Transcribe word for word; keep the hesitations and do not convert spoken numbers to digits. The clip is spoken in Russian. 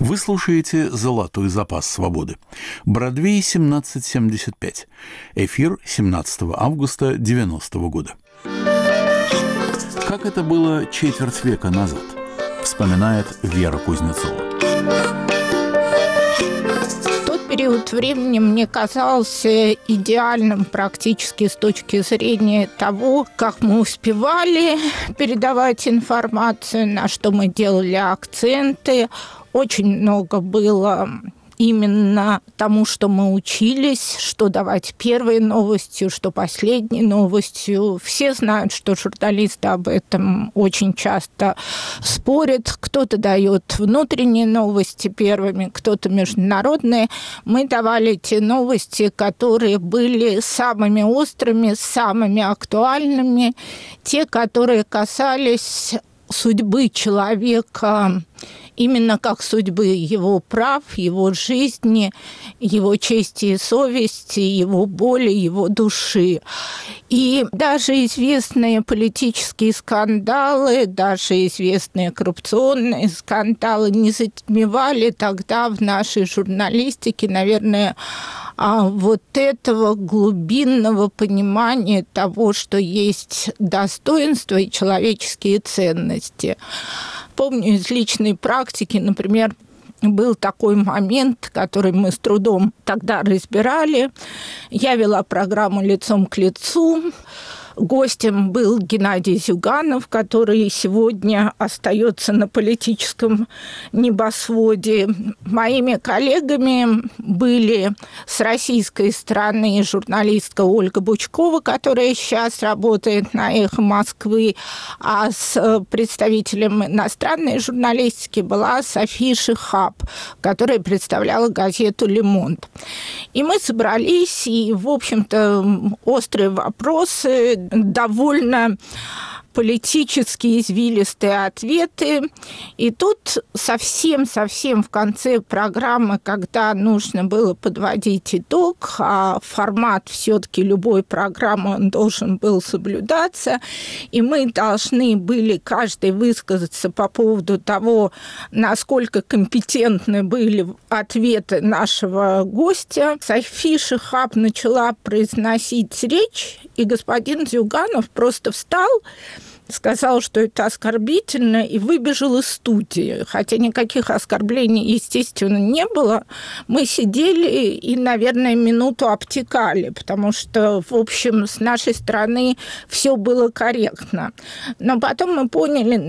Вы слушаете «Золотой запас свободы». Бродвей, семнадцать семьдесят пять. Эфир семнадцатого августа девяностого года. Как это было четверть века назад, вспоминает Вера Кузнецова. Тот период времени мне казался идеальным практически с точки зрения того, как мы успевали передавать информацию, на что мы делали акценты. Очень много было именно тому, что мы учились, что давать первой новостью, что последней новостью. Все знают, что журналисты об этом очень часто спорят. Кто-то дает внутренние новости первыми, кто-то международные. Мы давали те новости, которые были самыми острыми, самыми актуальными, те, которые касались судьбы человека, именно как судьбы его прав, его жизни, его чести и совести, его боли, его души. И даже известные политические скандалы, даже известные коррупционные скандалы не затмевали тогда в нашей журналистике, наверное, вот этого глубинного понимания того, что есть достоинство и человеческие ценности. Помню из личной практики, например, был такой момент, который мы с трудом тогда разбирали. Я вела программу «Лицом к лицу». Гостем был Геннадий Зюганов, который сегодня остается на политическом небосводе. Моими коллегами были с российской стороны журналистка Ольга Бучкова, которая сейчас работает на «Эхо Москвы», а с представителем иностранной журналистики была София Шихаб, которая представляла газету «Le Monde». И мы собрались, и, в общем-то, острые вопросы, довольно политически извилистые ответы. И тут совсем-совсем в конце программы, когда нужно было подводить итог, а формат все-таки любой программы он должен был соблюдаться, и мы должны были каждый высказаться по поводу того, насколько компетентны были ответы нашего гостя. София Шихаб начала произносить речь, и господин Зюганов просто встал, сказал, что это оскорбительно, и выбежал из студии. Хотя никаких оскорблений, естественно, не было. Мы сидели и, наверное, минуту обтекали, потому что, в общем, с нашей стороны все было корректно. Но потом мы поняли,